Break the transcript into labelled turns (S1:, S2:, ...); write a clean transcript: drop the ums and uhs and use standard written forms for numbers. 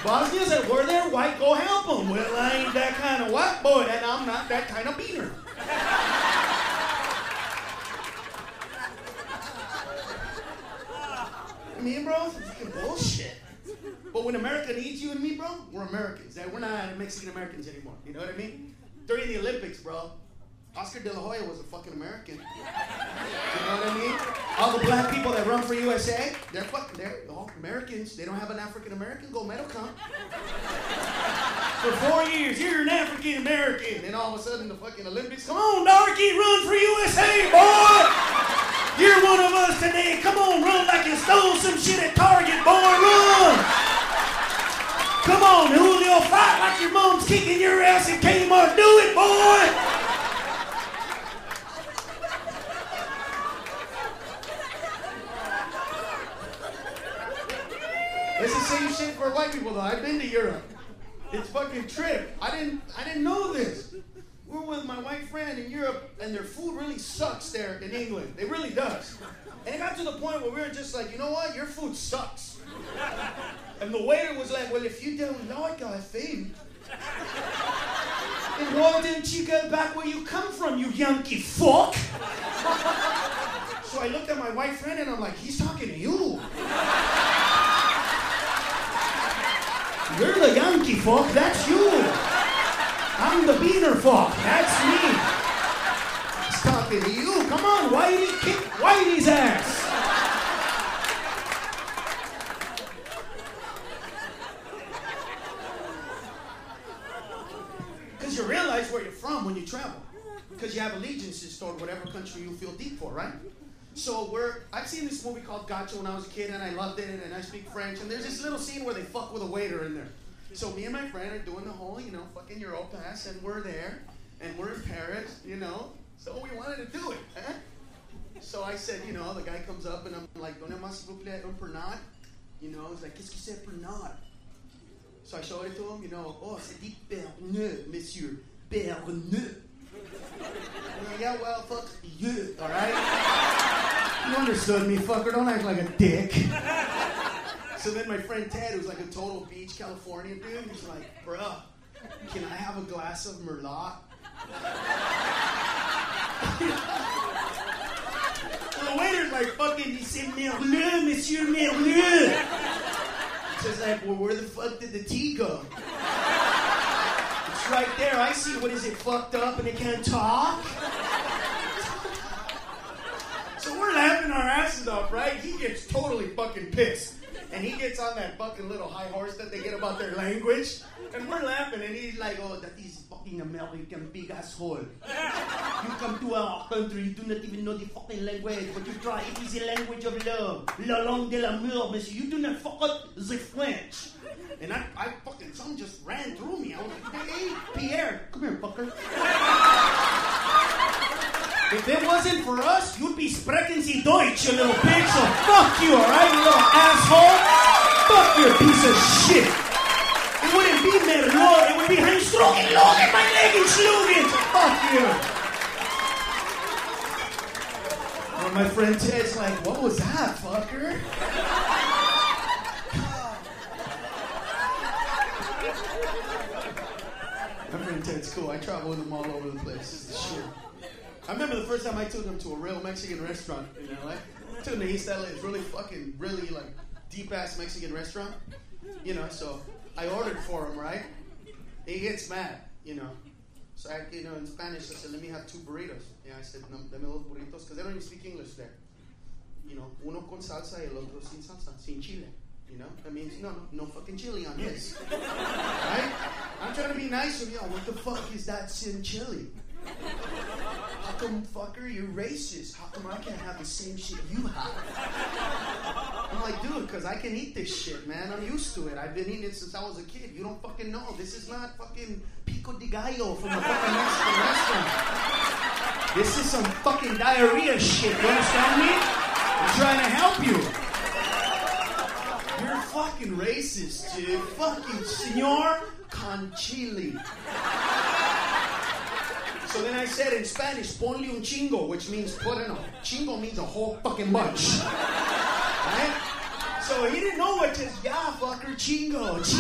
S1: Bosnia said, "Where they're white, go help them." Well, I ain't that kind of white boy, and I'm not that kind of beaner. I mean, bro, it's fucking bullshit. But when America needs you and me, bro, we're Americans. We're not Mexican Americans anymore. You know what I mean? During the Olympics, bro, Oscar De La Hoya was a fucking American. You know what I mean? All the black people that run for USA, they're all Americans. They don't have an African American gold medal count. For 4 years, you're an African American, and all of a sudden the fucking Olympics. Come on, darky, run for USA, boy! You're one of us today. Come on, run like you stole some shit at Target, boy, run! Come on, Julio, fight like your mom's kicking your ass at Kmart. Do it, boy! It's the same shit for white people, though. I've been to Europe. It's fucking trip. I didn't know this. We're with my white friend in Europe, and their food really sucks there in England. It really does. And it got to the point where we were just like, you know what? Your food sucks. And the waiter was like, well, if you don't like our food, then why don't you go back where you come from, you Yankee fuck? So I looked at my white friend, and I'm like, he's talking to you. You're the Yankee fuck, that's you. I'm the beaner fuck, that's me. He's talking to you. Come on, Whitey, kick Whitey's ass. Because you realize where you're from when you travel. Because you have allegiances toward whatever country you feel deep for, right? So I've seen this movie called Gotcha when I was a kid, and I loved it, and I speak French, and there's this little scene where they fuck with a waiter in there. So me and my friend are doing the whole, fucking Europass, and we're there, and we're in Paris, so we wanted to do it, huh? So I said, the guy comes up, and I'm like, donnez-moi s'il vous plaît un pernod. He's like, qu'est-ce que c'est pernod? So I showed it to him, oh, c'est dit Pernod, monsieur, Pernod. Yeah, well, fuck you, all right? You understood me, fucker. Don't act like a dick. So then my friend Ted, who's like a total beach Californian dude, he's like, bruh, can I have a glass of Merlot? So the waiter's like, fucking, he said, Merlot, monsieur, Merlot. He's just like, well, where the fuck did the tea go? It's right there. I see. What is it, fucked up and it can't talk? So we're laughing our asses off, right? He gets totally fucking pissed. And he gets on that fucking little high horse that they get about their language. And we're laughing, and he's like, oh, that is fucking American big asshole. You come to our country, you do not even know the fucking language, but you try, it is the language of love. La langue de l'amour, monsieur. You do not fuck up the French. And I fucking, something just ran through me. I was like, hey, Pierre, come here, fucker. If it wasn't for us, you'd be sprechen Sie Deutsch, you little pig, so fuck you, alright, you little asshole? Fuck you, piece of shit. It wouldn't be Merlot, it would be Heinz Strogen, Logan, my leg and Schlugen, so fuck you. Well, my friend Ted's like, what was that, fucker? My friend Ted's cool, I travel with him all over the place. Shit. I remember the first time I took him to a real Mexican restaurant in LA. I took him to East LA. It's really like deep-ass Mexican restaurant. So I ordered for him, right? He gets mad, So I, in Spanish, I said, let me have 2 burritos. Yeah, I said, dame 2 burritos, because they don't even speak English there. Uno con salsa y el otro sin salsa, sin chile. That means no fucking chili on his. Right? I'm trying to be nice with you. What the fuck is that sin chili? How come, fucker, you're racist? How come I can't have the same shit you have? I'm like, dude, because I can eat this shit, man. I'm used to it. I've been eating it since I was a kid. You don't fucking know. This is not fucking pico de gallo from a fucking Mexican restaurant. This is some fucking diarrhea shit. You understand me? I'm trying to help you. You're fucking racist, dude. Fucking senor con chili. So then I said in Spanish, ponle un chingo, which means put in a... Chingo means a whole fucking bunch. Right? So he didn't know what to... Yeah, fucker, chingo.